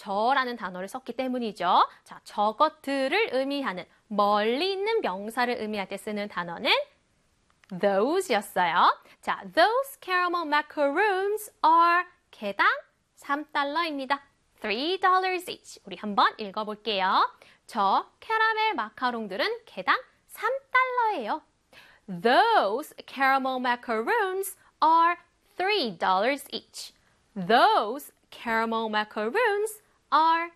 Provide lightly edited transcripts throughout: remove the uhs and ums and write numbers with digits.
저라는 단어를 썼기 때문이죠. 자, 저것들을 의미하는 멀리 있는 명사를 의미할 때 쓰는 단어는 those였어요. 자, those caramel macaroons are 개당 3달러입니다. $3 each. 우리 한번 읽어볼게요. 저 캐러멜 마카롱들은 개당 3달러예요. Those caramel macaroons are $3 each. Those caramel macaroons are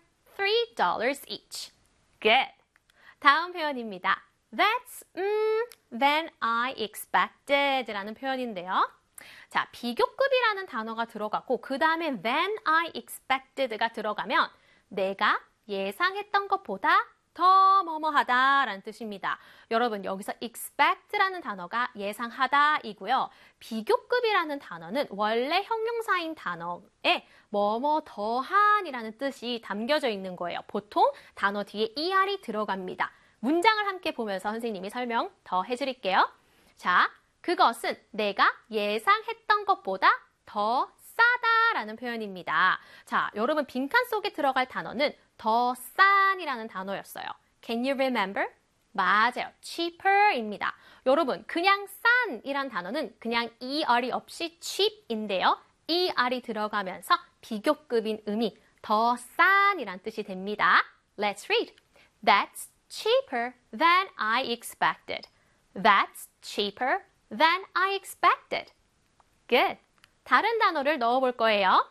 $3 each. Good. 다음 표현입니다. That's than I expected 라는 표현인데요. 자, 비교급이라는 단어가 들어가고 그 다음에 than I expected가 들어가면 내가 예상했던 것보다 더 뭐뭐하다 라는 뜻입니다. 여러분 여기서 expect라는 단어가 예상하다이고요. 비교급이라는 단어는 원래 형용사인 단어에 뭐뭐 더한이라는 뜻이 담겨져 있는 거예요. 보통 단어 뒤에 er이 들어갑니다. 문장을 함께 보면서 선생님이 설명 더 해드릴게요. 자, 그것은 내가 예상했던 것보다 더 싸다라는 표현입니다. 자, 여러분 빈칸 속에 들어갈 단어는 더 싼이라는 단어였어요. Can you remember? 맞아요. cheaper입니다. 여러분 그냥 싼이란 단어는 그냥 er이 없이 cheap인데요. er이 들어가면서 비교급인 의미 더 싼이란 뜻이 됩니다. Let's read. That's cheaper than I expected. That's cheaper than I expected. Good. 다른 단어를 넣어볼 거예요.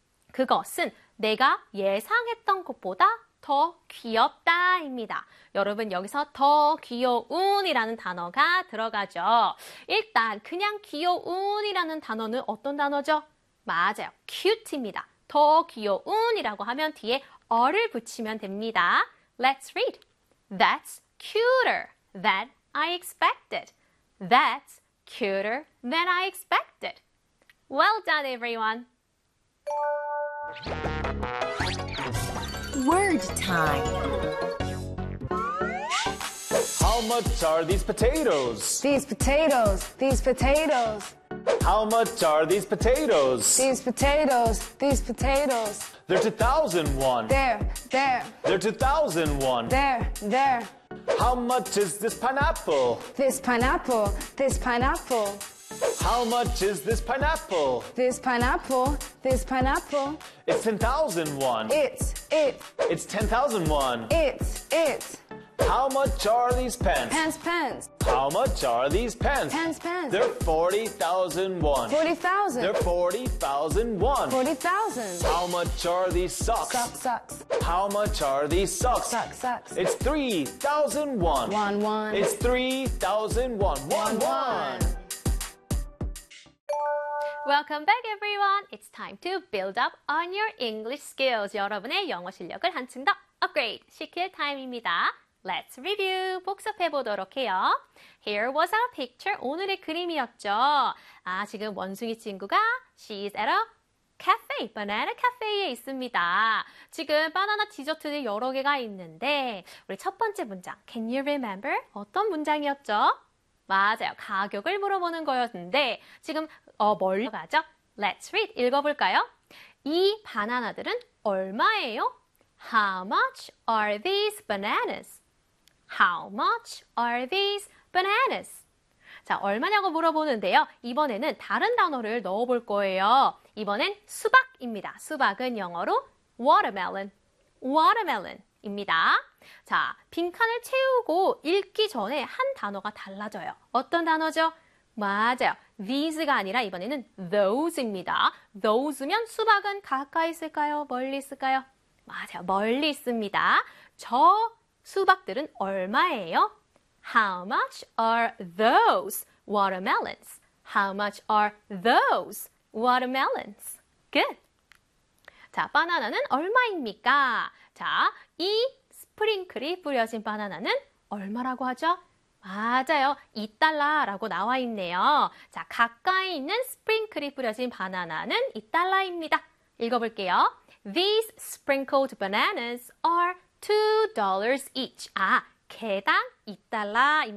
그것은 내가 예상했던 것보다 더 귀엽다입니다. 여러분 여기서 더 귀여운이라는 단어가 들어가죠. 일단 그냥 귀여운이라는 단어는 어떤 단어죠? 맞아요. cute입니다. 더 귀여운이라고 하면 뒤에 어를 붙이면 됩니다. Let's read. That's cuter than I expected. That's cuter than I expected. Well done, everyone. Word time. How much are these potatoes? These potatoes, these potatoes. How much are these potatoes? These potatoes, these potatoes. They're 2001. There, there, They're 2001. there, there. How much is this pineapple? This pineapple, this pineapple. How much is this pineapple? This pineapple, this pineapple. It's 10,001. It's, It's 10,001. it's. How much are these pens? Pens, pens. How much are these pens? Pens, pens. They're 40,001. 40,000. They're 40,001. 40,000. How much are these socks? Socks, socks. How much are these socks? Socks, socks. It's 3,001. 1, 1. It's 3,001. 1, 1. Welcome back, everyone. It's time to build up on your English skills. 여러분의 영어 실력을 한층 더 업그레이드 시킬 타임입니다. Let's review. 복습해 보도록 해요. Here was our picture. 오늘의 그림이었죠. 아, 지금 원숭이 친구가 she's at a cafe, banana cafe에 있습니다. 지금 바나나 디저트들이 여러 개가 있는데 우리 첫 번째 문장, can you remember? 어떤 문장이었죠? 맞아요. 가격을 물어보는 거였는데 지금 뭘 가죠? Let's read. 읽어볼까요? 이 바나나들은 얼마예요? How much are these bananas? How much are these bananas? 자, 얼마냐고 물어보는데요. 이번에는 다른 단어를 넣어볼 거예요. 이번엔 수박입니다. 수박은 영어로 watermelon, watermelon입니다. 자, 빈칸을 채우고 읽기 전에 한 단어가 달라져요. 어떤 단어죠? 맞아요. these가 아니라 이번에는 those입니다. those면 수박은 가까이 있을까요? 멀리 있을까요? 맞아요. 멀리 있습니다. 저 수박들은 얼마예요? How much are those watermelons? How much are those watermelons? Good. 자, 바나나는 얼마입니까? 자, 이 스프링클이 뿌려진 바나나는 얼마라고 하죠? 맞아요. $2라고 나와 있네요. 자, 가까이 있는 스프링클이 뿌려진 바나나는 $2입니다. 읽어볼게요. These sprinkled bananas are $2 each. 아, 개당 $2입니다.